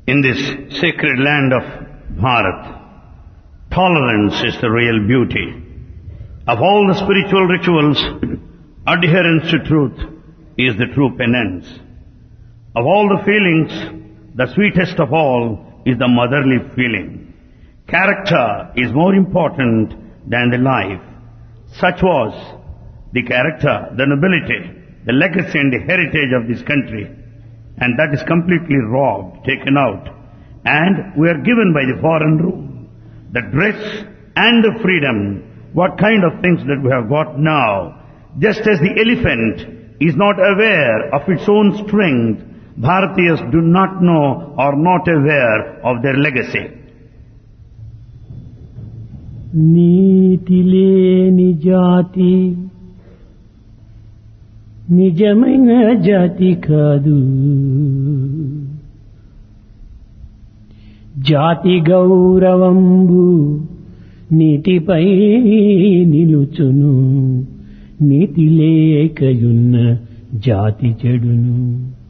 In this sacred land of Bharat, tolerance is the real beauty. Of all the spiritual rituals, adherence to truth is the true penance. Of all the feelings, the sweetest of all is the motherly feeling. Character is more important than the life. Such was the character, the nobility, the legacy and the heritage of this country. And that is completely robbed, taken out. And we are given by the foreign rule. The dress and the freedom, what kind of things that we have got now. Just as the elephant is not aware of its own strength, Bharatiyas do not know or not aware of their legacy. నీతి లేని జాతి నిజమైన జాతి కాదు. జాతి గౌరవంబు నీతిపై నిలుచును, నీతి లేకయున్న జాతి చెడును.